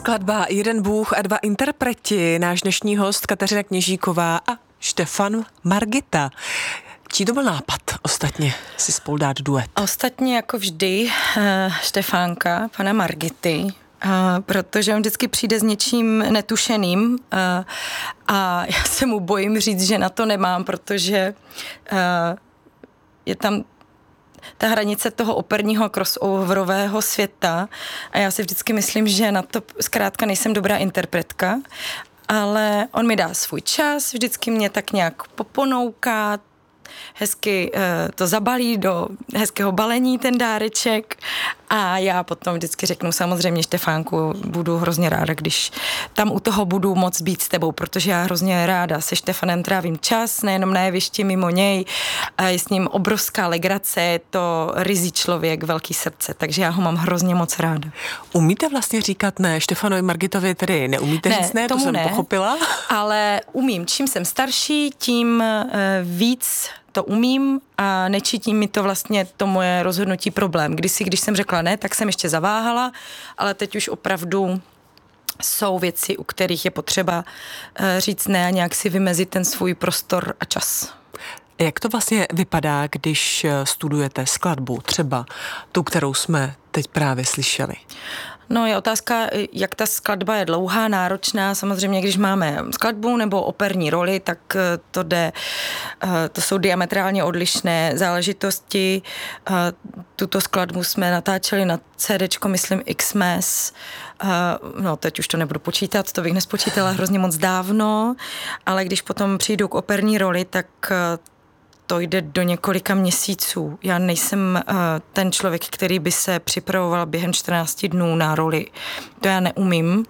skladba Jeden Bůh a dva interpreti, náš dnešní host Kateřina Kněžíková a Štefan Margita. Čí to byl nápad ostatně si spolu dát duet? Ostatně jako vždy Štefánka, pana Margity, protože on vždycky přijde s něčím netušeným a já se mu bojím říct, že na to nemám, protože je tam ta hranice toho operního crossoverového světa a já si vždycky myslím, že na to zkrátka nejsem dobrá interpretka, ale on mi dá svůj čas, vždycky mě tak nějak poponouká, hezky to zabalí do hezkého balení ten dáreček a já potom vždycky řeknu samozřejmě Štefánku, budu hrozně ráda, když tam u toho budu moc být s tebou, protože já hrozně ráda se Štefanem trávím čas, nejenom na jevišti, mimo něj, je s ním obrovská legrace, je to ryzí člověk, velký srdce, takže já ho mám hrozně moc ráda. Umíte vlastně říkat ne? Štefanovi Margitovi tedy neumíte říct ne? To jsem pochopila. Ale umím. Čím jsem starší, tím víc to umím a nečítí mi to vlastně to moje rozhodnutí problém. Když jsem řekla ne, tak jsem ještě zaváhala, ale teď už opravdu jsou věci, u kterých je potřeba říct ne a nějak si vymezit ten svůj prostor a čas. Jak to vlastně vypadá, když studujete skladbu, třeba tu, kterou jsme teď právě slyšeli? No je otázka, jak ta skladba je dlouhá, náročná. Samozřejmě, když máme skladbu nebo operní roli, tak to jsou diametrálně odlišné záležitosti. Tuto skladbu jsme natáčeli na CDčko, myslím Xmas. No teď už to nebudu počítat, to bych nespočítala hrozně moc dávno, ale když potom přijdu k operní roli, tak to jde do několika měsíců. Já nejsem ten člověk, který by se připravoval během 14 dnů na roli. To já neumím.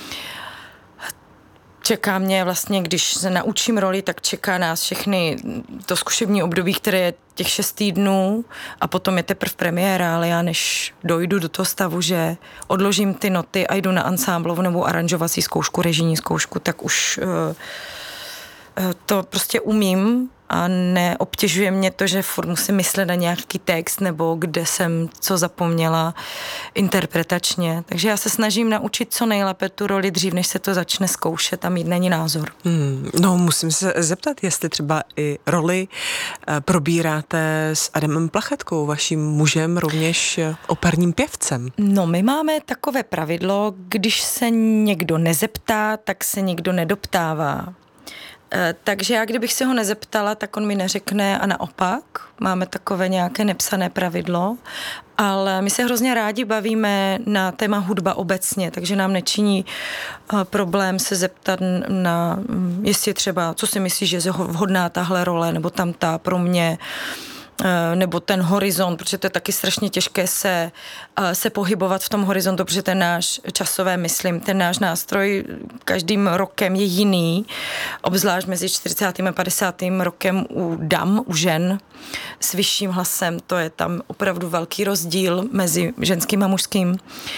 Čeká mě vlastně, když se naučím roli, tak čeká nás všechny to zkušební období, které je těch 6 týdnů a potom je teprve premiéra, ale já než dojdu do toho stavu, že odložím ty noty a jdu na ansámblovou nebo aranžovací zkoušku, režijní zkoušku, tak už to prostě umím a neobtěžuje mě to, že furt musím myslet na nějaký text nebo kde jsem co zapomněla interpretačně. Takže já se snažím naučit co nejlépe tu roli dřív, než se to začne zkoušet a mít na ní názor. No, musím se zeptat, jestli třeba i roli probíráte s Adamem Plachetkou, vaším mužem, rovněž operním pěvcem. No, my máme takové pravidlo, když se někdo nezeptá, tak se někdo nedoptává. Takže já, kdybych se ho nezeptala, tak on mi neřekne a naopak. Máme takové nějaké nepsané pravidlo, ale my se hrozně rádi bavíme na téma hudba obecně, takže nám nečiní problém se zeptat na, jestli třeba, co si myslíš, že je vhodná tahle role, nebo tam ta pro mě, nebo ten horizont, protože to je taky strašně těžké se pohybovat v tom horizontu, protože ten náš časové, myslím, ten náš nástroj každým rokem je jiný, obzvlášť mezi 40. a 50. rokem u dam, u žen s vyšším hlasem, to je tam opravdu velký rozdíl mezi ženským a mužským.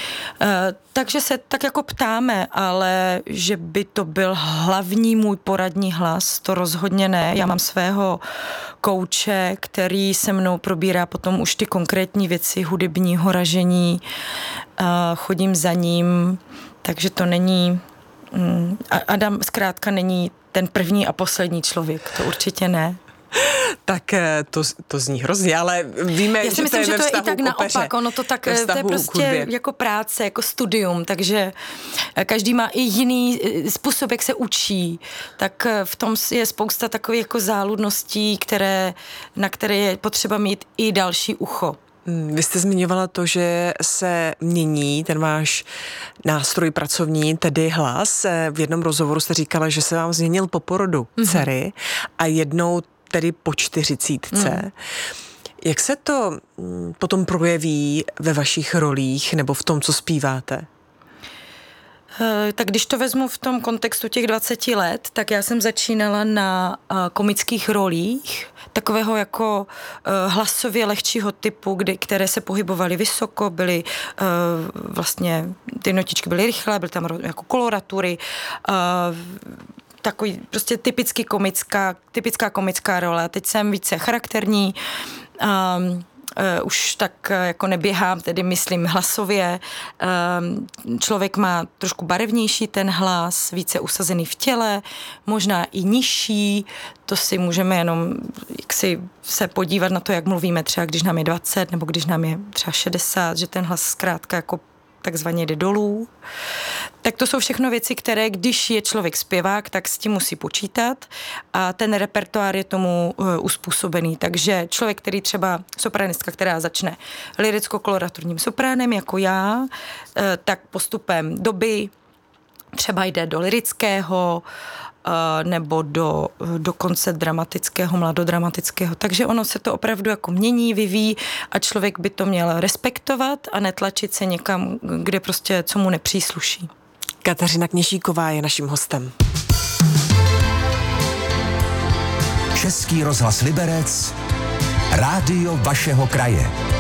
Takže se tak jako ptáme, ale že by to byl hlavní můj poradní hlas, to rozhodně ne. Já mám svého kouče, který se mnou probírá potom už ty konkrétní věci hudebního ražení, chodím za ním, takže to není, Adam zkrátka není ten první a poslední člověk, to určitě ne. Tak to zní hrozně, ale víme, já si myslím, že to je i tak naopak, ono to tak, to je prostě jako práce, jako studium, takže každý má i jiný způsob, jak se učí, tak v tom je spousta takových jako záludností, na které je potřeba mít i další ucho. Vy jste zmiňovala to, že se mění ten váš nástroj pracovní, tedy hlas. V jednom rozhovoru jste říkala, že se vám změnil po porodu dcery a jednou tedy po 40. Jak se to potom projeví ve vašich rolích nebo v tom, co zpíváte? Tak když to vezmu v tom kontextu těch 20 let, tak já jsem začínala na komických rolích, takového jako hlasově lehčího typu, které se pohybovaly vysoko, byly vlastně, ty notičky byly rychlé, byly tam jako koloratury, takový prostě typická komická role. Teď jsem více charakterní, už tak jako neběhám, tedy myslím hlasově. Člověk má trošku barevnější ten hlas, více usazený v těle, možná i nižší. To si můžeme jenom jaksi se podívat na to, jak mluvíme třeba, když nám je 20 nebo když nám je třeba 60, že ten hlas zkrátka jako takzvaně jde dolů. Tak to jsou všechno věci, které, když je člověk zpěvák, tak s tím musí počítat a ten repertoár je tomu uspůsobený. Takže člověk, který třeba sopranistka, která začne lyricko-koloraturním sopránem, jako já, tak postupem doby třeba jde do lyrického, nebo do konce dramatického, mladodramatického. Takže ono se to opravdu jako mění, vyvíjí a člověk by to měl respektovat a netlačit se někam, kde prostě co mu nepřísluší. Kateřina Kněžíková je naším hostem. Český rozhlas Liberec, rádio vašeho kraje.